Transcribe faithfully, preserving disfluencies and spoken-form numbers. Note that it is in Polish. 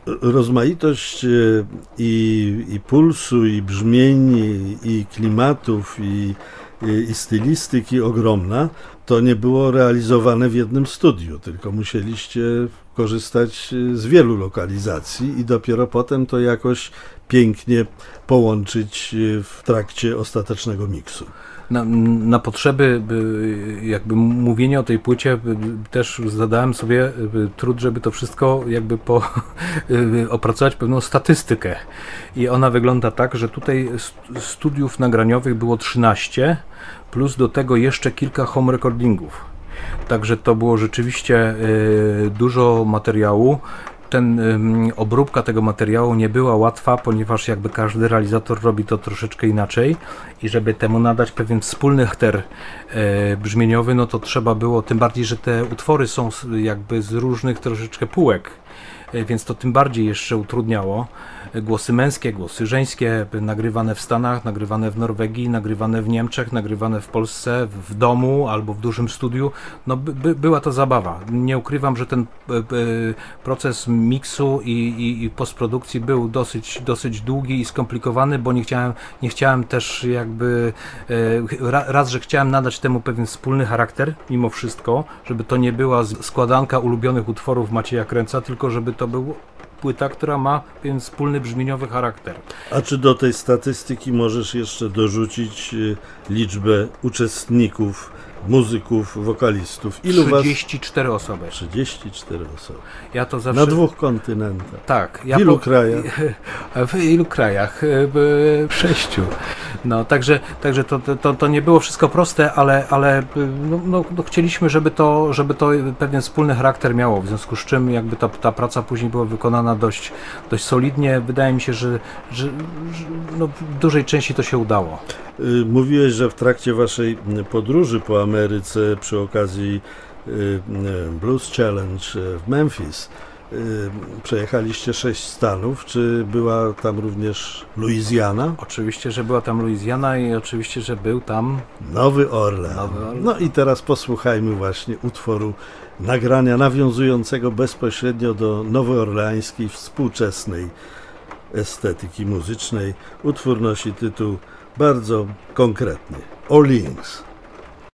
Rozmaitość i, i pulsu, i brzmień, i, i klimatów, i, i, i stylistyki ogromna, to nie było realizowane w jednym studiu, tylko musieliście korzystać z wielu lokalizacji i dopiero potem to jakoś pięknie połączyć w trakcie ostatecznego miksu. Na, na potrzeby jakby mówienia o tej płycie też zadałem sobie trud, żeby to wszystko jakby po, opracować pewną statystykę. I ona wygląda tak, że tutaj studiów nagraniowych było trzynaście, plus do tego jeszcze kilka home recordingów. Także to było rzeczywiście dużo materiału. Ten um, obróbka tego materiału nie była łatwa, ponieważ jakby każdy realizator robi to troszeczkę inaczej i żeby temu nadać pewien wspólny charakter e, brzmieniowy, no to trzeba było, tym bardziej, że te utwory są jakby z różnych troszeczkę półek, e, więc to tym bardziej jeszcze utrudniało. Głosy męskie, głosy żeńskie, nagrywane w Stanach, nagrywane w Norwegii, nagrywane w Niemczech, nagrywane w Polsce, w domu albo w dużym studiu. No by, by, była to zabawa. Nie ukrywam, że ten y, proces miksu i, i, i postprodukcji był dosyć, dosyć długi i skomplikowany, bo nie chciałem, nie chciałem też jakby y, raz, że chciałem nadać temu pewien wspólny charakter mimo wszystko, żeby to nie była składanka ulubionych utworów Macieja Kręca, tylko żeby to był płyta, która ma pewien wspólny brzmieniowy charakter. A czy do tej statystyki możesz jeszcze dorzucić liczbę uczestników, muzyków, wokalistów? Ilu trzydzieści cztery was... osoby. trzydzieści cztery osoby. Ja to zawsze... Na dwóch kontynentach. Tak. Ja w ilu po... krajach? W ilu krajach? W sześciu. No, także, także to, to, to nie było wszystko proste, ale, ale no, no, no, chcieliśmy, żeby to, żeby to pewien wspólny charakter miało, w związku z czym jakby ta, ta praca później była wykonana dość, dość solidnie. Wydaje mi się, że, że, że no, w dużej części to się udało. Mówiłeś, że w trakcie waszej podróży po Ameryce przy okazji Blues Challenge w Memphis przejechaliście sześć stanów. Czy była tam również Luizjana? Oczywiście, że była tam Luizjana i oczywiście, że był tam Nowy Orlean. Nowy Orlean. No i teraz posłuchajmy właśnie utworu nagrania nawiązującego bezpośrednio do nowoorleańskiej współczesnej estetyki muzycznej. Utwór nosi tytuł bardzo konkretny: Orleans.